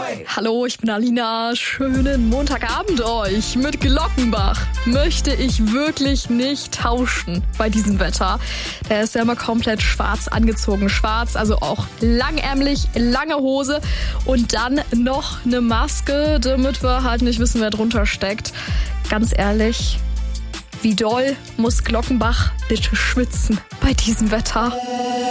Hallo, ich bin Alina. Schönen Montagabend euch. Mit Glockenbach möchte ich wirklich nicht tauschen bei diesem Wetter. Der ist ja immer komplett schwarz angezogen. Schwarz, also auch langärmlich, lange Hose und dann noch eine Maske, damit wir halt nicht wissen, wer drunter steckt. Ganz ehrlich, wie doll muss Glockenbach bitte schwitzen bei diesem Wetter?